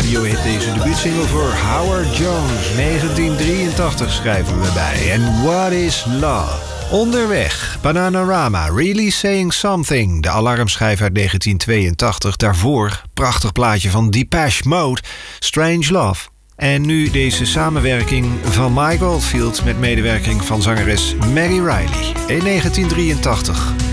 radiohit, deze debuutsingle voor Howard Jones. 1983 schrijven we bij. En What is Love? Onderweg, Bananarama, Really Saying Something. De alarmschijf uit 1982. Daarvoor, prachtig plaatje van Depeche Mode, Strange Love. En nu deze samenwerking van Mike Oldfield met medewerking van zangeres Maggie Reilly in 1983.